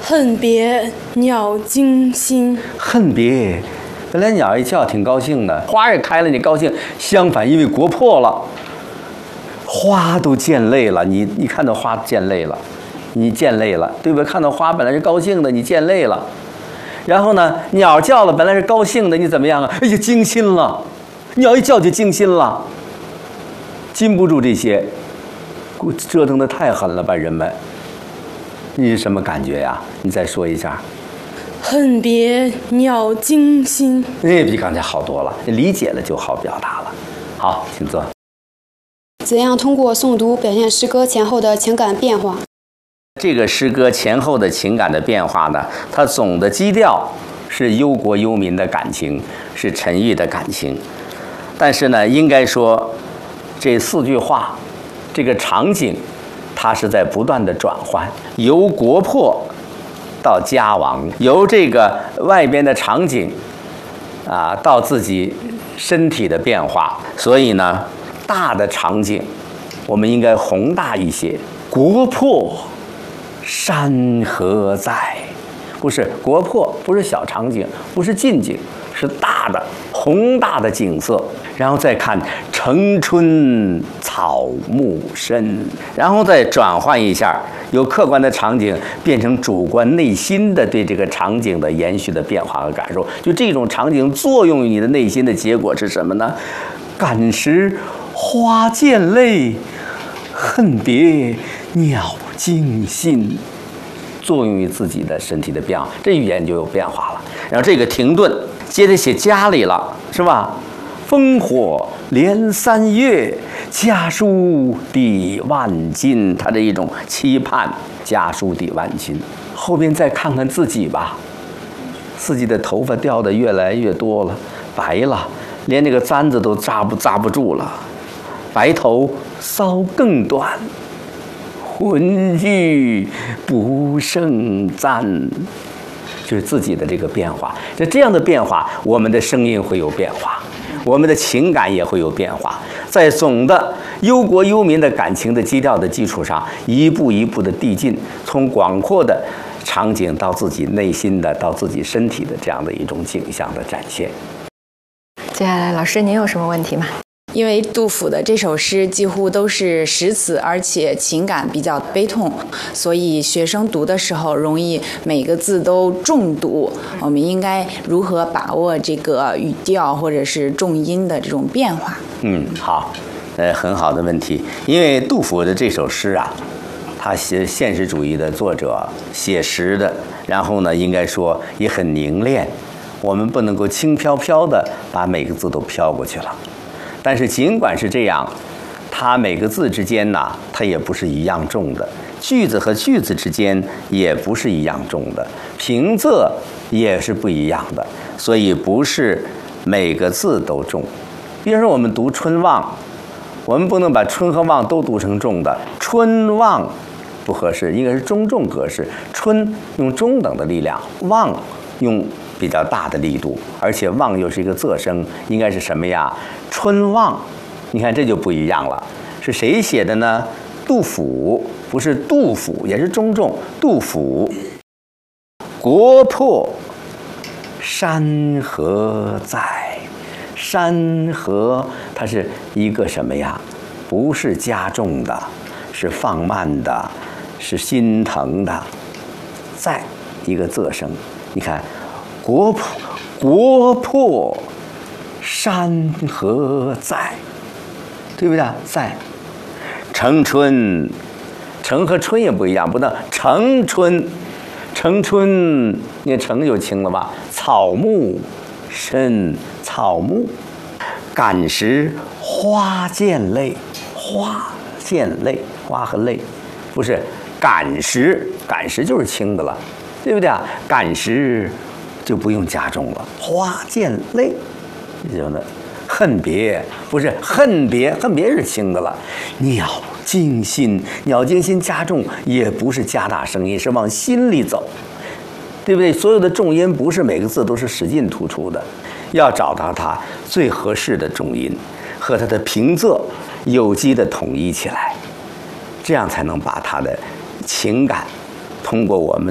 恨别鸟惊心。 恨别，本来鸟一叫挺高兴的，花也开了，你高兴。相反，因为国破了，花都见累了。你看到花见累了，你见累了，对不对？看到花本来是高兴的，你见累了。然后呢，鸟叫了，本来是高兴的，你怎么样啊？哎呀，惊心了。鸟一叫就惊心了，禁不住这些，折腾得太狠了吧，人们。你是什么感觉呀？你再说一下。 恨别鸟惊心。 比刚才好多了，理解了就好表达了。好，请坐。 怎样通过诵读表现诗歌前后的情感变化？ 这个诗歌前后的情感的变化呢，它总的基调是忧国忧民的感情，是沉郁的感情。但是呢，应该说这4句话，这个场景，它是在不断的转换，由国破到家亡，由这个外边的场景到自己身体的变化。所以呢，大的场景我们应该宏大一些。国破山河在，不是国破，不是小场景，不是近景，是大的宏大的景色。然后再看城春草木深，然后再转换一下，由客观的场景变成主观内心的对这个场景的延续的变化和感受。就这种场景作用于你的内心的结果是什么呢？感时花溅泪，恨别鸟惊心，作用于自己的身体的变化，这语言就有变化了。然后这个停顿，接着写家里了，是吧？烽火连3月，家书抵万金。他这一种期盼，家书抵万金。后边再看看自己吧，自己的头发掉得越来越多了，白了，连这个簪子都扎不住了。白头搔更短，浑欲不胜簪。就是自己的这个变化，这样的变化，我们的声音会有变化，我们的情感也会有变化。在总的忧国忧民的感情的基调的基础上，一步一步的递进，从广阔的场景到自己内心的，到自己身体的这样的一种景象的展现。 接下来，老师您有什么问题吗？ 因为杜甫的这首诗几乎都是实词，而且情感比较悲痛，所以学生读的时候容易每个字都重读。我们应该如何把握这个语调或者是重音的这种变化？ 好，很好的问题。因为杜甫的这首诗啊，他写现实主义的作者，写实的，然后呢，应该说也很凝练。我们不能够轻飘飘的把每个字都飘过去了。但是尽管是这样，它每个字之间呢，它也不是一样重的；句子和句子之间也不是一样重的；平仄也是不一样的。所以不是每个字都重。比如说我们读春望，我们不能把春和望都读成重的，春望不合适，应该是中重合适。春用中等的力量，望用比较大的力度，而且望又是一个仄声，应该是什么呀？春望，你看这就不一样了。是谁写的呢？杜甫，不是杜甫，也是中重。杜甫，国破山河在，山河它是一个什么呀？不是加重的，是放慢的，是心疼的，在一个仄声。你看。国破山河在，对不对？在城春，城和春也不一样，不能城春，你看城就轻了吧？草木深，草木感时花溅泪，花溅泪，花和泪，不是感时就是轻的了，对不对啊？感时就不用加重了，花溅泪，有呢。恨别不是恨别是轻的了。鸟惊心加重也不是加大声音，是往心里走，对不对？所有的重音不是每个字都是使劲突出的，要找到它最合适的重音和它的平仄有机的统一起来，这样才能把它的情感通过我们